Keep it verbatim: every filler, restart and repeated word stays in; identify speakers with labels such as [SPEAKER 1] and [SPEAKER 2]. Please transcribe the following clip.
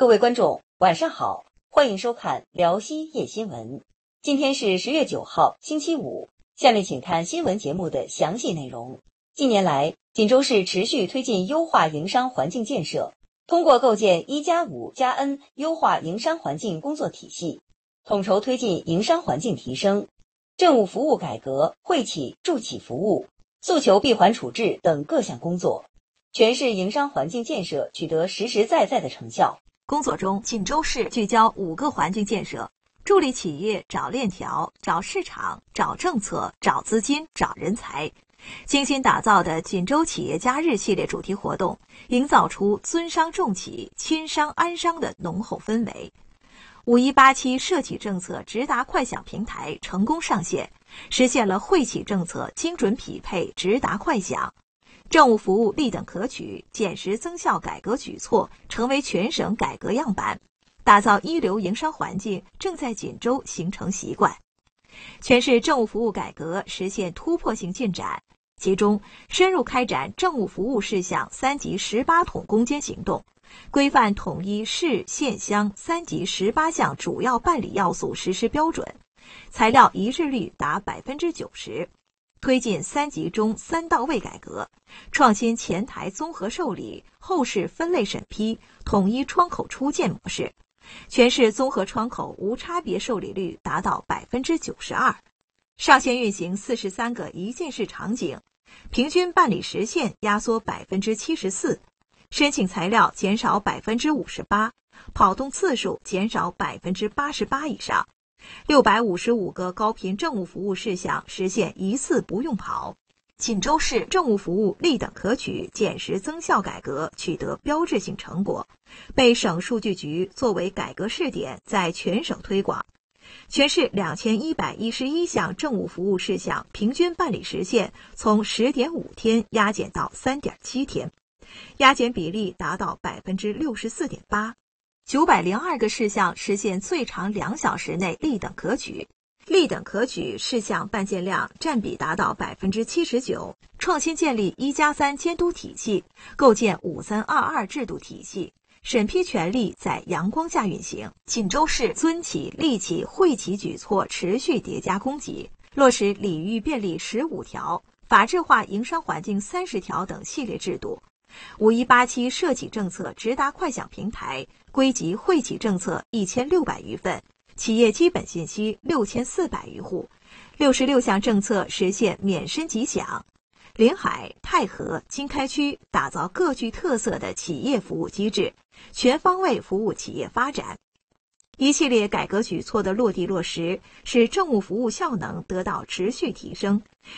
[SPEAKER 1] 各位观众，晚上好，欢迎收看辽西夜新闻。今天是十月九号，星期五。下面请看新闻节目的详细内容。近年来，锦州市持续推进优化营商环境建设，通过构建一加五加 N 优化营商环境工作体系，统筹推进营商环境提升、政务服务改革、惠企助企服务、诉求闭环处置等各项工作，全市营商环境建设取得实实在在的成效。
[SPEAKER 2] 工作中，锦州市聚焦五个环境建设，助力企业找链条、找市场、找政策、找资金、找人才。精心打造的锦州企业家日系列主题活动，营造出尊商重企、亲商安商的浓厚氛围。五一八期社企政策直达快享平台成功上线，实现了惠企政策精准匹配、直达快享。政务服务立等可取，减实增效改革举措成为全省改革样板，打造一流营商环境正在锦州形成习惯。全市政务服务改革实现突破性进展，其中深入开展政务服务事项三级十八统攻坚行动，规范统一市县乡三级十八项主要办理要素实施标准，材料一致率达百分之九十。推进三集中三到位改革，创新前台综合受理、后市分类审批、统一窗口出件模式，全市综合窗口无差别受理率达到百分之九十二，上线运行四十三个一件事场景，平均办理时限压缩百分之七十四，申请材料减少百分之五十八，跑动次数减少百分之八十八以上。六百五十五个高频政务服务事项实现一次不用跑。锦州市政务服务立等可取、减实增效改革取得标志性成果，被省数据局作为改革试点在全省推广。全市两千一百一十一项政务服务事项平均办理时限从 十点五天压减到 三点七天，压减比例达到 百分之六十四点八。九百零二个事项实现最长两小时内立等可取，立等可取事项办件量占比达到 百分之七十九，创新建立一加三监督体系，构建五三二二制度体系，审批权力在阳光下运行。锦州市尊企、利企、惠企举措持续叠加攻击，落实礼遇便利十五条、法治化营商环境三十条等系列制度。五一八期社企政策直达快享平台归集惠企政策一千六百余份，企业基本信息六千四百余户，六十六项政策实现免申即享。临海、太和、经开区打造各具特色的企业服务机制，全方位服务企业发展。一系列改革举措的落地落实，使政务服务效能得到持续提升，